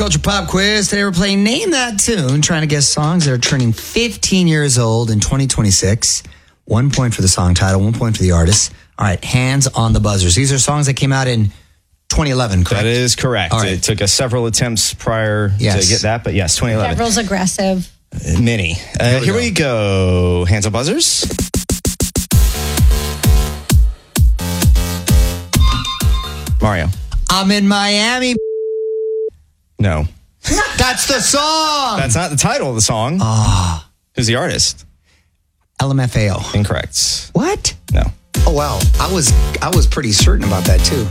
Culture Pop Quiz. Today we're playing Name That Tune, trying to guess songs that are turning 15 years old in 2026. 1 point for the song title, 1 point for the artist. All right, hands on the buzzers. These are songs that came out in 2011, correct? That is correct. All right. It took us several attempts prior to get that, but yes, 2011. Several's aggressive. Mini. Here we go. Hands on buzzers. Mario. I'm in Miami. No. That's the song. That's not the title of the song. Who's the artist? LMFAO. Incorrect. What? No. Oh, wow. I was pretty certain about that, too.